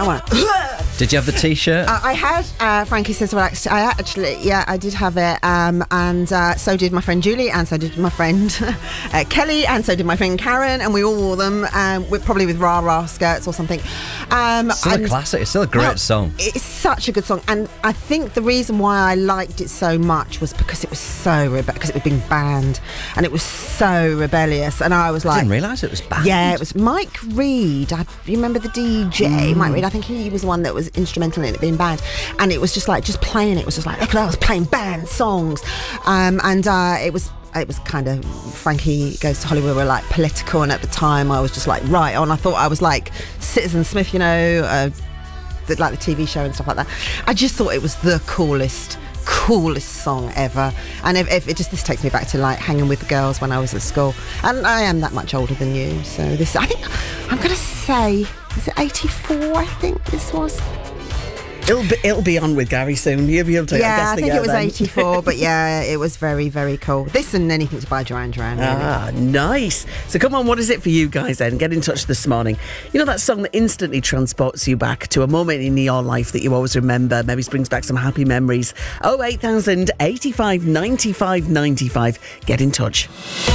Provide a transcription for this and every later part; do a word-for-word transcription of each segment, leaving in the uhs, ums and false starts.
I went, Did you have the T-shirt? Uh, I had uh, Frankie Says Well. Actually, I actually, yeah, I did have it, um, and uh, so did my friend Julie, and so did my friend uh, Kelly, and so did my friend Karen, and we all wore them, um, with, probably with rah-rah skirts or something. Um, still and, a classic. It's still a great well, song. It's such a good song, and I think the reason why I liked it so much was because it was so rebe- because it was being banned, and it was so rebellious, and I was like, I didn't realise it was banned. Yeah, it was Mike Reed. I, you remember the D J, mm. Mike Reed? I think he was the one that was instrumental in it being banned, and it was just like just playing it was just like look, I was playing banned songs, um, and uh, it was. It was kind of Frankie Goes to Hollywood were like political, and at the time I was just like right on. I thought I was like Citizen Smith, you know, uh, the, like the T V show and stuff like that. I just thought it was the coolest, coolest song ever. And if, if it just this takes me back to like hanging with the girls when I was at school. And I am that much older than you, so this I think I'm gonna say is it eighty-four? I think this was. It'll be, it'll be on with Gary soon. You'll be able to yeah, guess I the think year it was then. eighty-four, but yeah, it was very, very cool. This and Anything to Buy Duran Duran. Really. Ah, nice. So come on, what is it for you guys then? Get in touch this morning. You know that song that instantly transports you back to a moment in your life that you always remember, maybe brings back some happy memories. oh eight thousand eighty-five ninety-five ninety-five. Get in touch.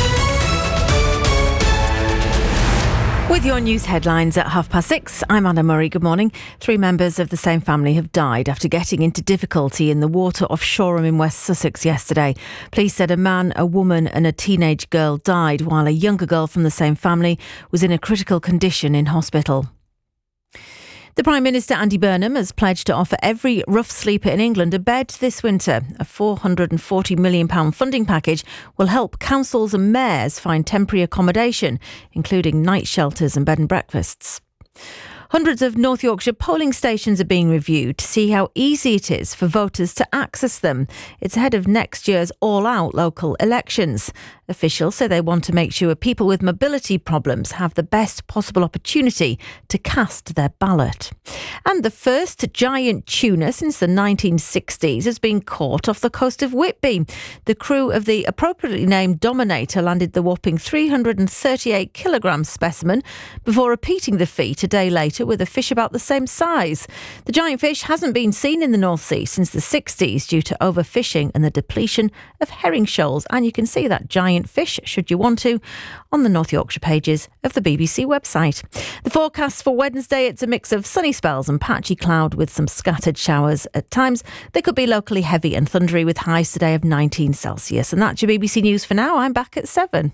With your news headlines at half past six, I'm Anna Murray. Good morning. Three members of the same family have died after getting into difficulty in the water off Shoreham in West Sussex yesterday. Police said a man, a woman and a teenage girl died, while a younger girl from the same family was in a critical condition in hospital. The Prime Minister, Andy Burnham, has pledged to offer every rough sleeper in England a bed this winter. A four hundred forty million pounds funding package will help councils and mayors find temporary accommodation, including night shelters and bed and breakfasts. Hundreds of North Yorkshire polling stations are being reviewed to see how easy it is for voters to access them. It's ahead of next year's all-out local elections. Officials say they want to make sure people with mobility problems have the best possible opportunity to cast their ballot. And the first giant tuna since the nineteen sixties has been caught off the coast of Whitby. The crew of the appropriately named Dominator landed the whopping three hundred thirty-eight kilogram specimen before repeating the feat a day later with a fish about the same size. The giant fish hasn't been seen in the North Sea since the sixties due to overfishing and the depletion of herring shoals. And you can see that giant fish, should you want to, on the North Yorkshire pages of the B B C website. The forecast for Wednesday, it's a mix of sunny spells and patchy cloud with some scattered showers at times. They could be locally heavy and thundery with highs today of nineteen Celsius. And that's your B B C News for now. I'm back at seven.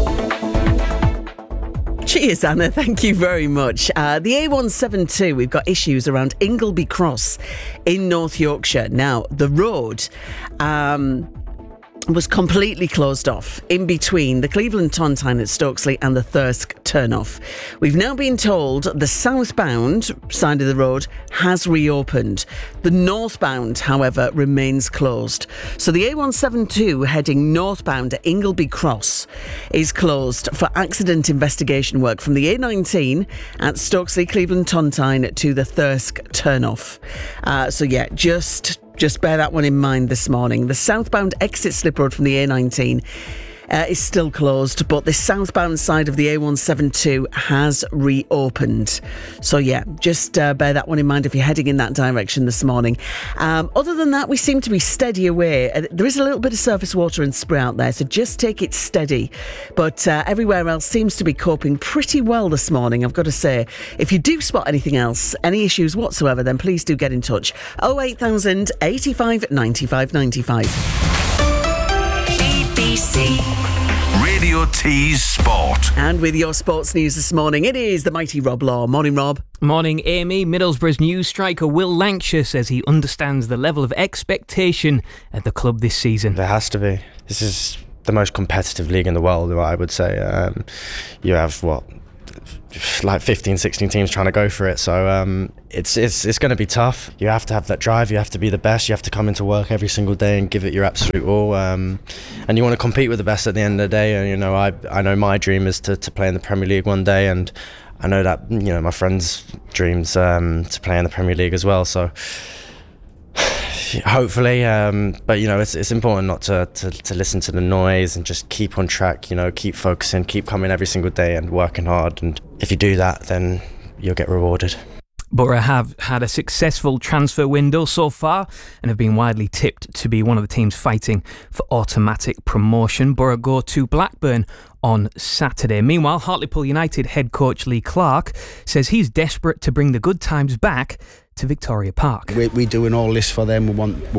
Cheers, Anna. Thank you very much. Uh, the A one seventy-two, we've got issues around Ingleby Cross in North Yorkshire. Now, the road um, was completely closed off in between the Cleveland Tontine at Stokesley and the Thirsk turnoff. We've now been told the southbound side of the road has reopened. The northbound, however, remains closed. So the A one seventy-two heading northbound at Ingleby Cross is closed for accident investigation work from the A nineteen at Stokesley Cleveland Tontine to the Thirsk turnoff. Uh, so yeah, just... Just bear that one in mind this morning. The southbound exit slip road from the A nineteen uh, is still closed, but the southbound side of the A one seventy-two has reopened. So yeah, just uh, bear that one in mind if you're heading in that direction this morning. Um, other than that, we seem to be steady away. Uh, there is a little bit of surface water and spray out there, so just take it steady. But uh, everywhere else seems to be coping pretty well this morning, I've got to say. If you do spot anything else, any issues whatsoever, then please do get in touch. oh eight thousand eighty-five ninety-five ninety-five. B B C Radio T's Sport. And with your sports news this morning, it is the mighty Rob Law. Morning, Rob. Morning, Amy. Middlesbrough's new striker Will Lancashire says he understands the level of expectation at the club this season. There has to be. This is the most competitive league in the world, I would say. Um, you have, what, like fifteen, sixteen teams trying to go for it, so um, it's it's it's going to be tough. You have to have that drive, you have to be the best, you have to come into work every single day and give it your absolute all, um, and you want to compete with the best at the end of the day. And you know, I I know my dream is to, to play in the Premier League one day, and I know that, you know, my friends' dreams um, to play in the Premier League as well, so hopefully, um, but you know, it's it's important not to, to, to listen to the noise and just keep on track, you know, keep focusing, keep coming every single day and working hard, and if you do that, then you'll get rewarded. Borough have had a successful transfer window so far and have been widely tipped to be one of the teams fighting for automatic promotion. Borough go to Blackburn on Saturday. Meanwhile, Hartlepool United head coach Lee Clark says he's desperate to bring the good times back to Victoria Park. We're, we're doing all this for them. We want, we